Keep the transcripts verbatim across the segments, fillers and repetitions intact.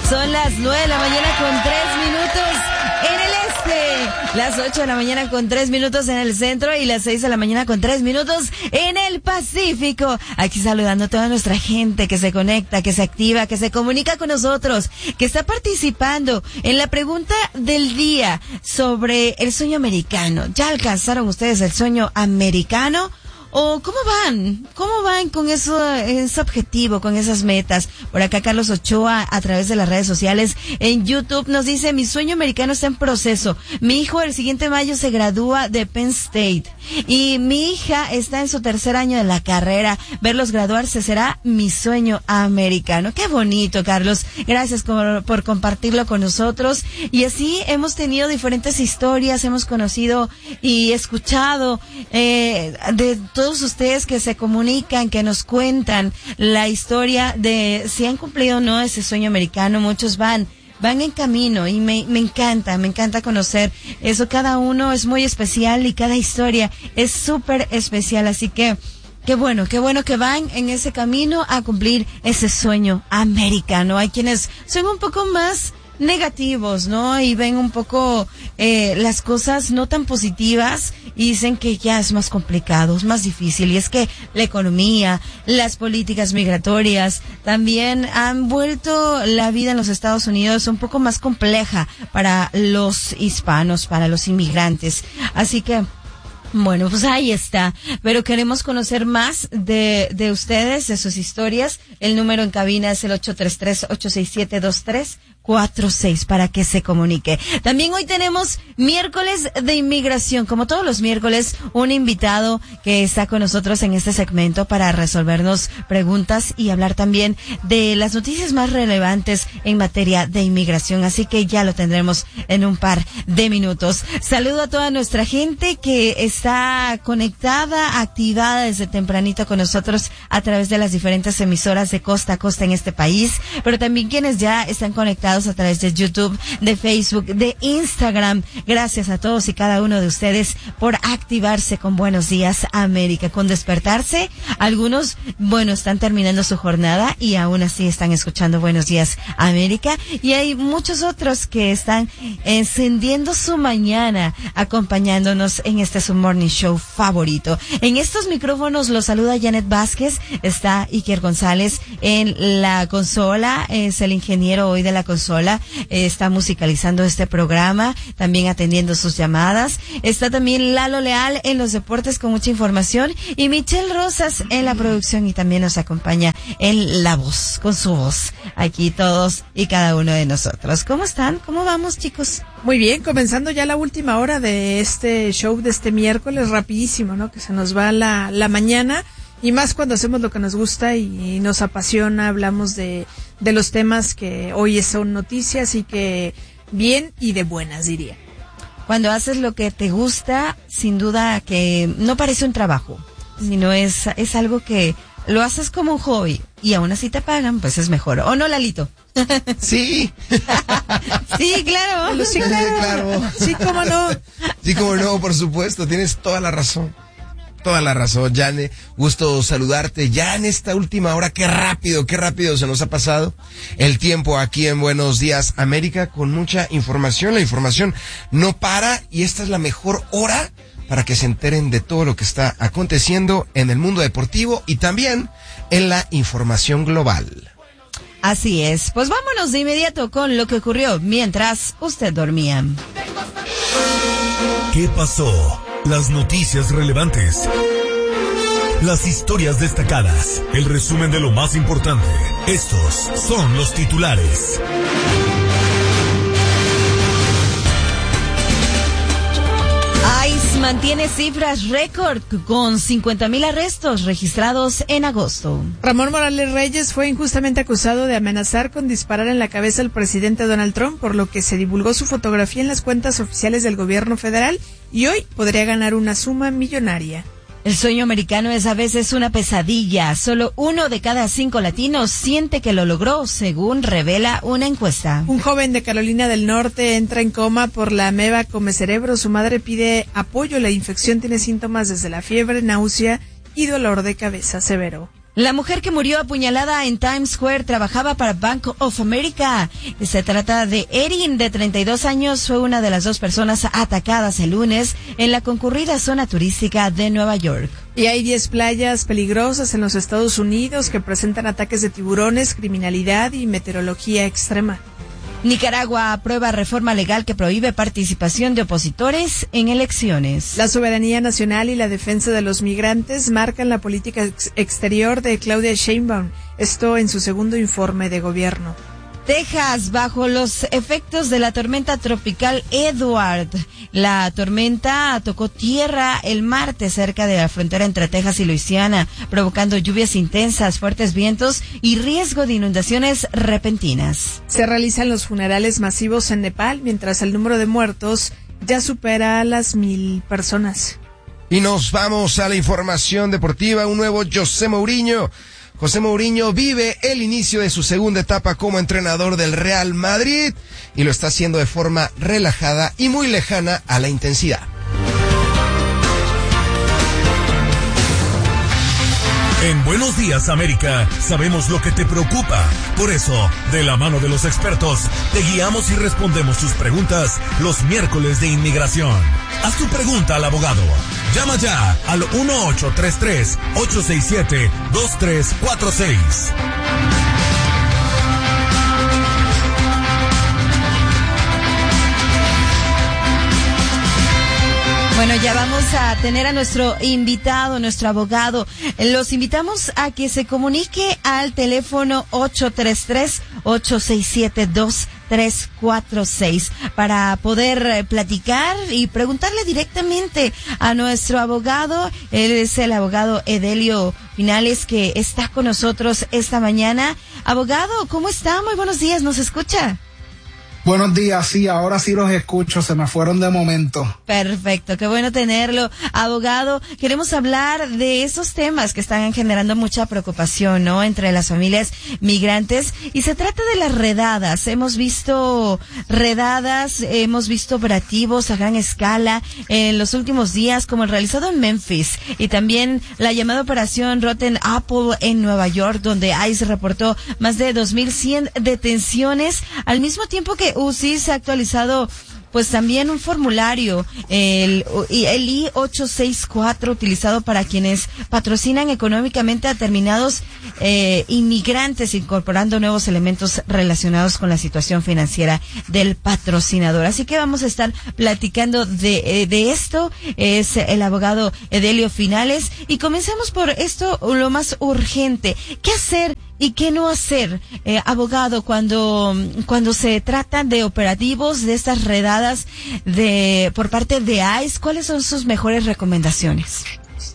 Son las nueve de la mañana con tres minutos en el este, las ocho de la mañana con tres minutos en el centro y las seis de la mañana con tres minutos en el Pacífico. Aquí saludando a toda nuestra gente que se conecta, que se activa, que se comunica con nosotros, que está participando en la pregunta del día sobre el sueño americano. ¿Ya alcanzaron ustedes el sueño americano? ¿O cómo van? ¿Cómo van con eso, ese objetivo, con esas metas? Por acá Carlos Ochoa, a través de las redes sociales, en YouTube, nos dice: mi sueño americano está en proceso. Mi hijo el siguiente mayo se gradúa de Penn State. Y mi hija está en su tercer año de la carrera. Verlos graduarse será mi sueño americano. Qué bonito, Carlos. Gracias por, por compartirlo con nosotros. Y así hemos tenido diferentes historias, hemos conocido y escuchado eh, de todo todos ustedes que se comunican, que nos cuentan la historia de si han cumplido o no ese sueño americano. Muchos van, van en camino y me, me encanta, me encanta conocer eso. Cada uno es muy especial y cada historia es súper especial, así que qué bueno, qué bueno que van en ese camino a cumplir ese sueño americano. Hay quienes son un poco más negativos, ¿no? Y ven un poco eh, las cosas no tan positivas y dicen que ya es más complicado, es más difícil. Y es que la economía, las políticas migratorias también han vuelto la vida en los Estados Unidos un poco más compleja para los hispanos, para los inmigrantes. Así que bueno, pues ahí está. Pero queremos conocer más de, de ustedes, de sus historias. El número en cabina es el ocho tres tres, ocho seis siete, dos tres cuatro seis para que se comunique. También hoy tenemos miércoles de inmigración. Como todos los miércoles, un invitado que está con nosotros en este segmento para resolvernos preguntas y hablar también de las noticias más relevantes en materia de inmigración. Así que ya lo tendremos en un par de minutos. Saludo a toda nuestra gente que está conectada, activada desde tempranito con nosotros a través de las diferentes emisoras de costa a costa en este país, pero también quienes ya están conectados a través de YouTube, de Facebook, de Instagram. Gracias a todos y cada uno de ustedes por activarse con Buenos Días América, con despertarse. Algunos, bueno, están terminando su jornada y aún así están escuchando Buenos Días América. Y hay muchos otros que están encendiendo su mañana, acompañándonos en este su morning show favorito. En estos micrófonos los saluda Janet Vázquez, está Iker González en la consola, es el ingeniero hoy de la consola. Sola, eh, está musicalizando este programa, también atendiendo sus llamadas. Está también Lalo Leal en los deportes con mucha información y Michelle Rosas en la producción y también nos acompaña en la voz, con su voz, aquí todos y cada uno de nosotros. ¿Cómo están? ¿Cómo vamos, chicos? Muy bien, comenzando ya la última hora de este show de este miércoles, rapidísimo, ¿no? Que se nos va la, la mañana. Y más cuando hacemos lo que nos gusta y nos apasiona, hablamos de, de los temas que hoy son noticias y que bien y de buenas, diría. Cuando haces lo que te gusta, sin duda que no parece un trabajo, sino es, es algo que lo haces como un hobby y aún así te pagan, pues es mejor. ¿O no, Lalito? Sí. Sí, claro. Sí, claro. Claro. Sí, cómo no. Sí, cómo no, por supuesto, tienes toda la razón. Toda la razón, Jane. Gusto saludarte ya en esta última hora. Qué rápido, qué rápido se nos ha pasado el tiempo aquí en Buenos Días América con mucha información. La información no para y esta es la mejor hora para que se enteren de todo lo que está aconteciendo en el mundo deportivo y también en la información global. Así es. Pues vámonos de inmediato con lo que ocurrió mientras usted dormía. ¿Qué pasó? Las noticias relevantes, las historias destacadas, el resumen de lo más importante. Estos son los titulares. ICE mantiene cifras récord con cincuenta mil arrestos registrados en agosto. Ramón Morales Reyes fue injustamente acusado de amenazar con disparar en la cabeza al presidente Donald Trump, por lo que se divulgó su fotografía en las cuentas oficiales del gobierno federal y hoy podría ganar una suma millonaria. El sueño americano es a veces una pesadilla. Solo uno de cada cinco latinos siente que lo logró, según revela una encuesta. Un joven de Carolina del Norte entra en coma por la ameba comecerebro. Su madre pide apoyo. La infección tiene síntomas desde la fiebre, náusea y dolor de cabeza severo. La mujer que murió apuñalada en Times Square trabajaba para Bank of America. Se trata de Erin, de treinta y dos años. Fue una de las dos personas atacadas el lunes en la concurrida zona turística de Nueva York. Y hay diez playas peligrosas en los Estados Unidos que presentan ataques de tiburones, criminalidad y meteorología extrema. Nicaragua aprueba reforma legal que prohíbe participación de opositores en elecciones. La soberanía nacional y la defensa de los migrantes marcan la política ex- exterior de Claudia Sheinbaum, esto en su segundo informe de gobierno. Texas, bajo los efectos de la tormenta tropical Edward. La tormenta tocó tierra el martes cerca de la frontera entre Texas y Luisiana, provocando lluvias intensas, fuertes vientos y riesgo de inundaciones repentinas. Se realizan los funerales masivos en Nepal, mientras el número de muertos ya supera a las mil personas. Y nos vamos a la información deportiva. Un nuevo José Mourinho. José Mourinho vive el inicio de su segunda etapa como entrenador del Real Madrid y lo está haciendo de forma relajada y muy lejana a la intensidad. En Buenos Días, América, sabemos lo que te preocupa. Por eso, de la mano de los expertos, te guiamos y respondemos tus preguntas los miércoles de inmigración. Haz tu pregunta al abogado. Llama ya al uno ocho tres tres, ocho seis siete, dos tres cuatro seis. Bueno, ya vamos a tener a nuestro invitado, nuestro abogado. Los invitamos a que se comunique al teléfono ocho tres tres, ocho seis siete, dos tres cuatro seis para poder eh, platicar y preguntarle directamente a nuestro abogado. Él es el abogado Edelio Finales, que está con nosotros esta mañana. Abogado, ¿cómo está? Muy buenos días, ¿nos escucha? Buenos días, sí, ahora sí los escucho, se me fueron de momento. Perfecto, qué bueno tenerlo. Abogado, queremos hablar de esos temas que están generando mucha preocupación, ¿no?, entre las familias migrantes, y se trata de las redadas. Hemos visto redadas, hemos visto operativos a gran escala en los últimos días, como el realizado en Memphis, y también la llamada operación Rotten Apple en Nueva York, donde ICE reportó más de dos mil cien detenciones, al mismo tiempo que U C I se ha actualizado pues también un formulario, el, el I ochocientos sesenta y cuatro, utilizado para quienes patrocinan económicamente a determinados eh, inmigrantes, incorporando nuevos elementos relacionados con la situación financiera del patrocinador. Así que vamos a estar platicando de, de esto. Es el abogado Edelio Finales, y comencemos por esto, lo más urgente. ¿Qué hacer y qué no hacer, eh, abogado, cuando cuando se trata de operativos, de estas redadas de por parte de ICE? ¿Cuáles son sus mejores recomendaciones?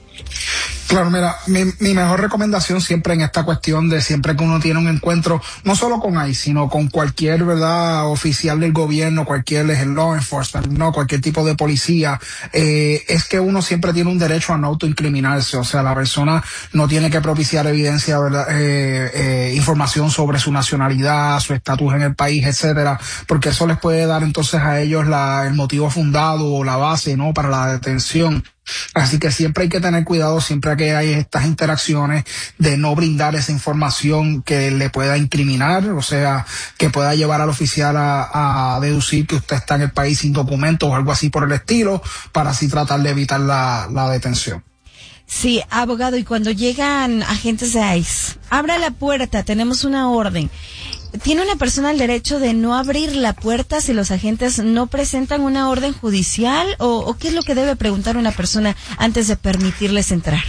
Claro, mira, mi, mi mejor recomendación siempre en esta cuestión de siempre que uno tiene un encuentro, no solo con ICE, sino con cualquier, verdad, oficial del gobierno, cualquier law enforcement, no, cualquier tipo de policía, eh, es que uno siempre tiene un derecho a no autoincriminarse. O sea, la persona no tiene que propiciar evidencia, verdad, eh, eh, información sobre su nacionalidad, su estatus en el país, etcétera, porque eso les puede dar entonces a ellos la, el motivo fundado o la base, ¿no?, para la detención. Así que siempre hay que tener cuidado, siempre que hay estas interacciones, de no brindar esa información que le pueda incriminar, o sea, que pueda llevar al oficial a, a deducir que usted está en el país sin documentos o algo así por el estilo, para así tratar de evitar la, la detención. Sí, abogado, y cuando llegan agentes de ICE, abra la puerta, tenemos una orden. ¿Tiene una persona el derecho de no abrir la puerta si los agentes no presentan una orden judicial? ¿O, o qué es lo que debe preguntar una persona antes de permitirles entrar?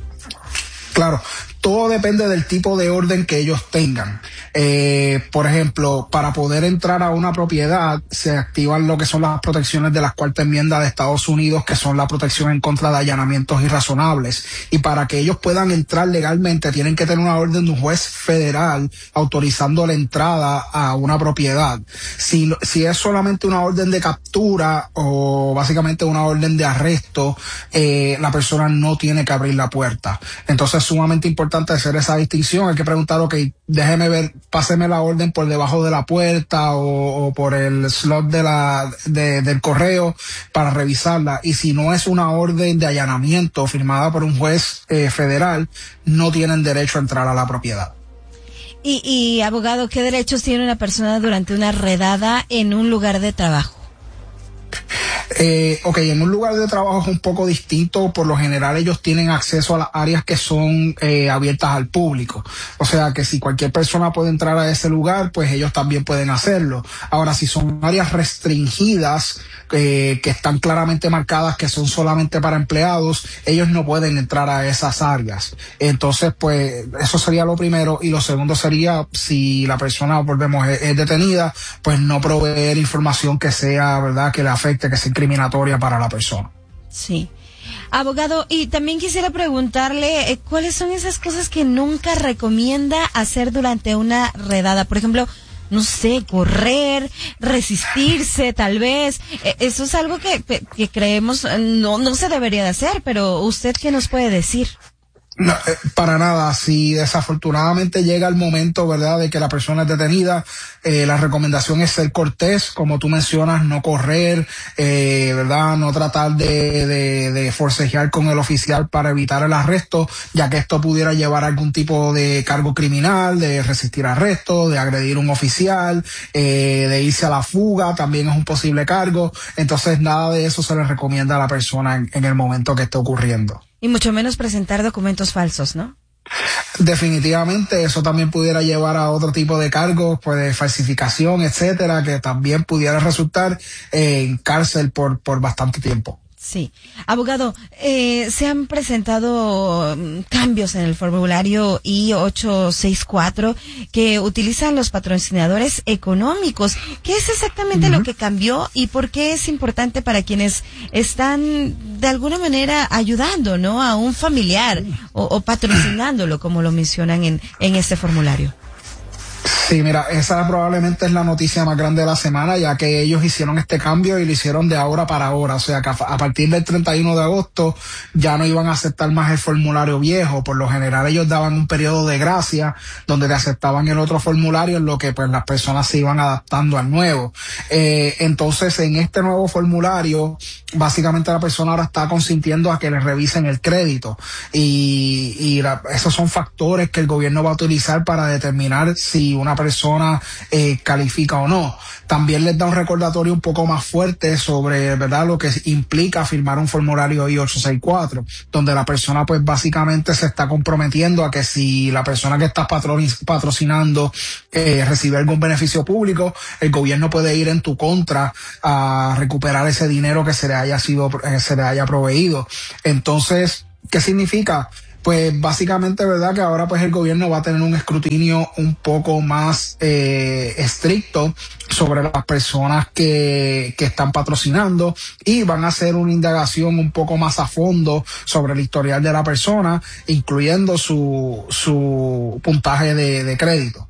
Claro, todo depende del tipo de orden que ellos tengan. Eh, por ejemplo, para poder entrar a una propiedad se activan lo que son las protecciones de la cuarta enmienda de Estados Unidos, que son la protección en contra de allanamientos irrazonables. Y para que ellos puedan entrar legalmente tienen que tener una orden de un juez federal autorizando la entrada a una propiedad. Si, si es solamente una orden de captura o básicamente una orden de arresto, eh, la persona no tiene que abrir la puerta. Entonces es sumamente importante importante hacer esa distinción. Hay que preguntar, ok, déjeme ver, páseme la orden por debajo de la puerta o, o por el slot de la, de, del correo para revisarla. Y si no es una orden de allanamiento firmada por un juez eh, federal, no tienen derecho a entrar a la propiedad. Y, y, abogado, ¿qué derechos tiene una persona durante una redada en un lugar de trabajo? Eh, ok, en un lugar de trabajo es un poco distinto. Por lo general ellos tienen acceso a las áreas que son eh, abiertas al público. O sea que si cualquier persona puede entrar a ese lugar, pues ellos también pueden hacerlo. Ahora, si son áreas restringidas, eh, que están claramente marcadas que son solamente para empleados, ellos no pueden entrar a esas áreas. Entonces, pues eso sería lo primero. Y lo segundo sería, si la persona, volvemos, es, es detenida, pues no proveer información que sea, ¿verdad?, que le afecte, que sea discriminatoria para la persona. Sí. Abogado, y también quisiera preguntarle, eh, ¿cuáles son esas cosas que nunca recomienda hacer durante una redada? Por ejemplo, no sé, correr, resistirse, tal vez. Eh, eso es algo que, que creemos no, no se debería de hacer, pero ¿usted qué nos puede decir? No, eh, para nada. Si desafortunadamente llega el momento, ¿verdad?, de que la persona es detenida, eh, la recomendación es ser cortés, como tú mencionas, no correr, eh, ¿verdad?, no tratar de, de, de forcejear con el oficial para evitar el arresto, ya que esto pudiera llevar a algún tipo de cargo criminal, de resistir arresto, de agredir a un oficial, eh, de irse a la fuga, también es un posible cargo. Entonces, nada de eso se le recomienda a la persona en, en el momento que esté ocurriendo. Y mucho menos presentar documentos falsos, ¿no? Definitivamente, eso también pudiera llevar a otro tipo de cargos, pues de falsificación, etcétera, que también pudiera resultar en cárcel por, por bastante tiempo. Sí. Abogado, eh, se han presentado um, cambios en el formulario I ocho sesenta y cuatro que utilizan los patrocinadores económicos. ¿Qué es exactamente uh-huh. lo que cambió y por qué es importante para quienes están de alguna manera ayudando, ¿no?, a un familiar o, o patrocinándolo, como lo mencionan en, en este formulario? Sí, mira, esa probablemente es la noticia más grande de la semana, ya que ellos hicieron este cambio y lo hicieron de ahora para ahora. O sea, que a, a partir del treinta y uno de agosto ya no iban a aceptar más el formulario viejo. Por lo general ellos daban un periodo de gracia donde te aceptaban el otro formulario, en lo que pues las personas se iban adaptando al nuevo. Eh, entonces, en este nuevo formulario, básicamente la persona ahora está consintiendo a que le revisen el crédito. Y, y la, esos son factores que el gobierno va a utilizar para determinar si una persona eh, califica o no. También les da un recordatorio un poco más fuerte sobre, ¿verdad?, lo que implica firmar un formulario I ocho sesenta y cuatro, donde la persona pues básicamente se está comprometiendo a que si la persona que está patrocinando eh, recibe algún beneficio público, el gobierno puede ir en tu contra a recuperar ese dinero que se le haya sido, eh, se le haya proveído. Entonces, ¿qué significa? Pues básicamente, ¿verdad?, que ahora pues el gobierno va a tener un escrutinio un poco más eh, estricto sobre las personas que, que están patrocinando y van a hacer una indagación un poco más a fondo sobre el historial de la persona, incluyendo su, su puntaje de, de crédito.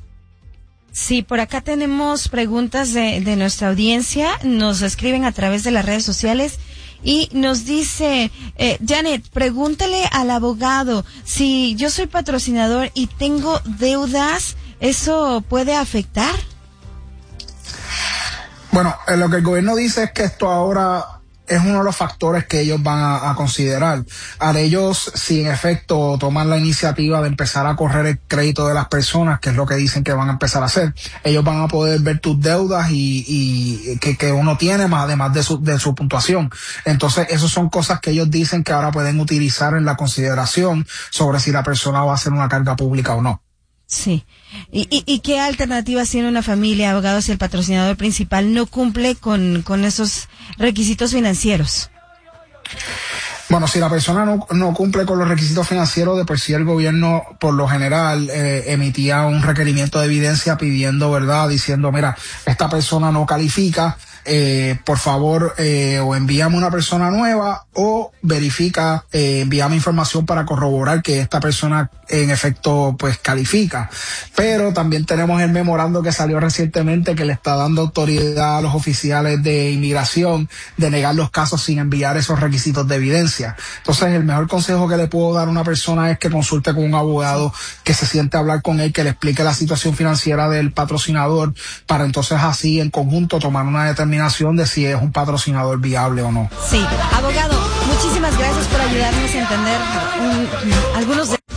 Sí, por acá tenemos preguntas de, de nuestra audiencia, nos escriben a través de las redes sociales. Y nos dice, eh, Janet, pregúntale al abogado, si yo soy patrocinador y tengo deudas, ¿eso puede afectar? Bueno, eh, lo que el gobierno dice es que esto ahora es uno de los factores que ellos van a, a considerar. A ellos, si en efecto toman la iniciativa de empezar a correr el crédito de las personas, que es lo que dicen que van a empezar a hacer, ellos van a poder ver tus deudas y, y que, que uno tiene, más además de su, de su puntuación. Entonces, esas son cosas que ellos dicen que ahora pueden utilizar en la consideración sobre si la persona va a hacer una carga pública o no. Sí. ¿Y, y, y qué alternativas tiene una familia, abogado, si el patrocinador principal no cumple con, con esos requisitos financieros? Bueno, si la persona no, no cumple con los requisitos financieros, de por sí el gobierno, por lo general, eh, emitía un requerimiento de evidencia pidiendo, ¿verdad?, diciendo, mira, esta persona no califica. eh, por favor, eh, o envíame una persona nueva o verifica, eh, envíame información para corroborar que esta persona en efecto pues califica. Pero también tenemos el memorando que salió recientemente que le está dando autoridad a los oficiales de inmigración de negar los casos sin enviar esos requisitos de evidencia. Entonces, el mejor consejo que le puedo dar a una persona es que consulte con un abogado, que se siente a hablar con él, que le explique la situación financiera del patrocinador, para entonces así en conjunto tomar una determinación de si es un patrocinador viable o no. Sí, abogado, muchísimas gracias por ayudarnos a entender um, algunos de...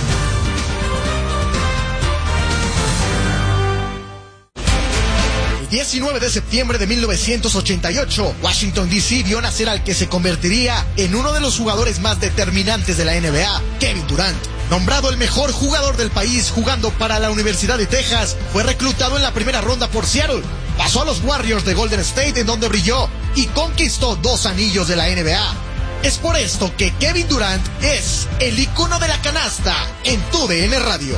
El diecinueve de septiembre de mil novecientos ochenta y ocho, Washington D C vio nacer al que se convertiría en uno de los jugadores más determinantes de la N B A, Kevin Durant. Nombrado el mejor jugador del país jugando para la Universidad de Texas, fue reclutado en la primera ronda por Seattle. Pasó a los Warriors de Golden State, en donde brilló y conquistó dos anillos de la N B A. Es por esto que Kevin Durant es el icono de la canasta en tu D N Radio.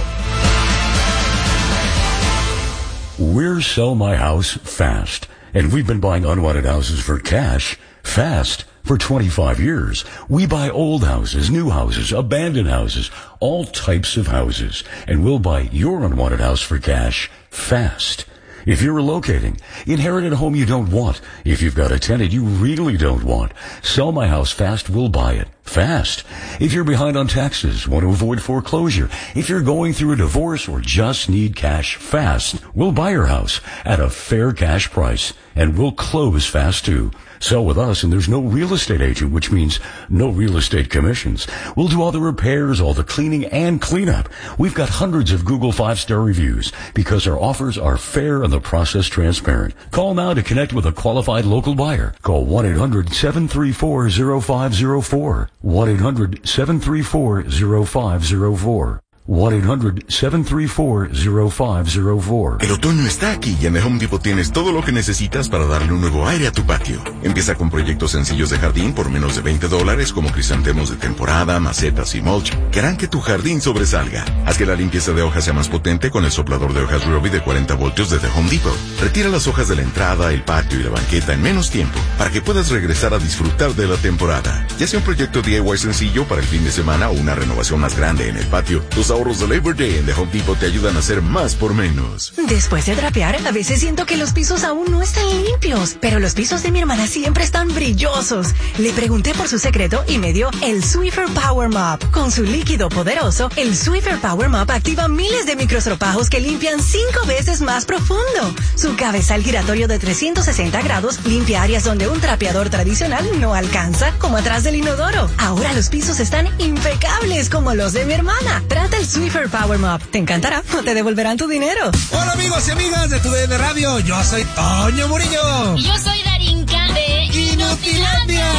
We're Sell My House Fast, and we've been buying unwanted houses for cash fast for twenty-five years. We buy old houses, new houses, abandoned houses, all types of houses, and we'll buy your unwanted house for cash fast. If you're relocating, inherit a home you don't want. If you've got a tenant you really don't want, Sell My House Fast will buy it fast. If you're behind on taxes, want to avoid foreclosure, if you're going through a divorce or just need cash fast, we'll buy your house at a fair cash price, and we'll close fast too. Sell with us and there's no real estate agent, which means no real estate commissions. We'll do all the repairs, all the cleaning and cleanup. We've got hundreds of Google five-star reviews because our offers are fair and the process transparent. Call now to connect with a qualified local buyer. Call one eight hundred seven three four zero five zero four. one eight hundred seven three four zero five zero four. one eight hundred seven three four zero five zero four. El otoño está aquí y en The Home Depot tienes todo lo que necesitas para darle un nuevo aire a tu patio. Empieza con proyectos sencillos de jardín por menos de veinte dólares, como crisantemos de temporada, macetas y mulch, que harán que tu jardín sobresalga. Haz que la limpieza de hojas sea más potente con el soplador de hojas Ryobi de cuarenta voltios de The Home Depot. Retira las hojas de la entrada, el patio y la banqueta en menos tiempo para que puedas regresar a disfrutar de la temporada. Ya sea un proyecto D I Y sencillo para el fin de semana o una renovación más grande en el patio, tus ahorros de Labor Day en The Home Depot te ayudan a hacer más por menos. Después de trapear, a veces siento que los pisos aún no están limpios, pero los pisos de mi hermana siempre están brillosos. Le pregunté por su secreto y me dio el Swiffer Power Mop. Con su líquido poderoso, el Swiffer Power Mop activa miles de microstropajos que limpian cinco veces más profundo. Su cabezal giratorio de trescientos sesenta grados limpia áreas donde un trapeador tradicional no alcanza, como atrás del inodoro. Ahora los pisos están impecables como los de mi hermana. Trata el Swiffer Power Mop. Te encantará o te devolverán tu dinero. Hola amigos y amigas de tu D N Radio. Yo soy Toño Murillo. Y yo soy Darinka de Inutilandia.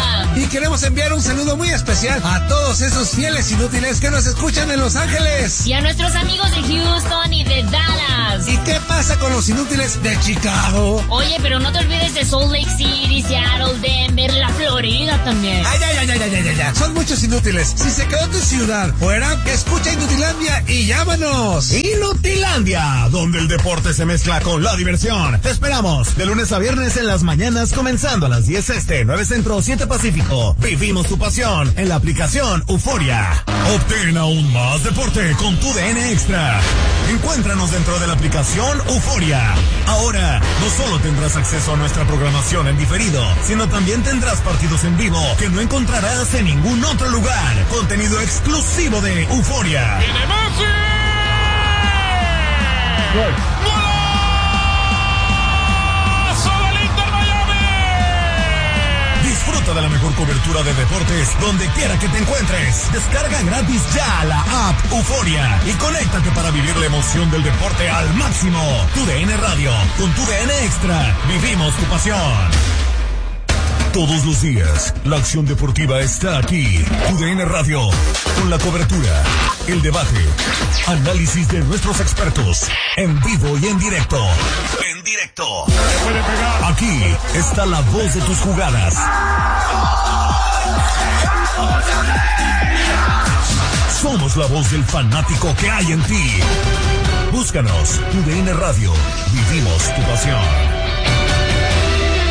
Y queremos enviar un saludo muy especial a todos esos fieles inútiles que nos escuchan en Los Ángeles. Y a nuestros amigos de Houston y de Dallas. ¿Y qué pasa con los inútiles de Chicago? Oye, pero no te olvides de Salt Lake City, Seattle, Denver, la Florida también. Ay, ay, ay, ay, ay, ay, ay. Son muchos inútiles. Si se quedó tu ciudad fuera, escucha Inutilandia y llámanos. Inutilandia, donde el deporte se mezcla con la diversión. Te esperamos de lunes a viernes en las mañanas, comenzando a las diez este, nueve centro, siete pacífico. Vivimos tu pasión en la aplicación Euforia. Obtén aún más deporte con tu D N Extra. Encuéntranos dentro de la aplicación Euforia. Ahora, no solo tendrás acceso a nuestra programación en diferido, sino también tendrás partidos en vivo que no encontrarás en ningún otro lugar. Contenido exclusivo de Euforia. Disfruta de la mejor cobertura de deportes donde quiera que te encuentres. Descarga gratis ya la app Euforia y conéctate para vivir la emoción del deporte al máximo. Tu D N Radio, con tu D N Extra, vivimos tu pasión. Todos los días, la acción deportiva está aquí. Tu D N Radio, con la cobertura, el debate, análisis de nuestros expertos, en vivo y en directo. En directo. Aquí está la voz de tus jugadas. Somos la voz del fanático que hay en ti. Búscanos, Tu D N Radio, vivimos tu pasión.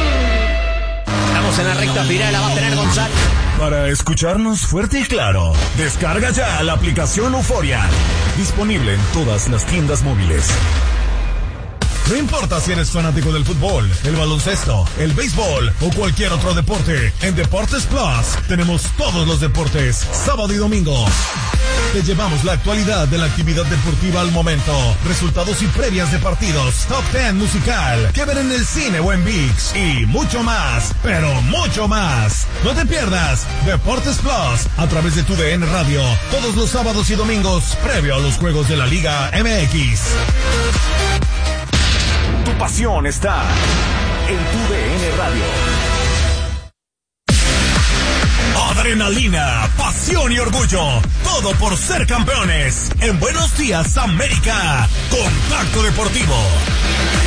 Estamos en la recta final, la va a tener González. Para escucharnos fuerte y claro, descarga ya la aplicación Euforia. Disponible en todas las tiendas móviles. No importa si eres fanático del fútbol, el baloncesto, el béisbol o cualquier otro deporte, en Deportes Plus tenemos todos los deportes, sábado y domingo. Te llevamos la actualidad de la actividad deportiva al momento, resultados y previas de partidos, top ten musical, que ver en el cine o en ViX y mucho más, pero mucho más. No te pierdas Deportes Plus a través de tu D N Radio, todos los sábados y domingos, previo a los juegos de la Liga M X. Tu pasión está en tu D N Radio. Adrenalina, pasión y orgullo, todo por ser campeones. En Buenos Días, América, Contacto Deportivo.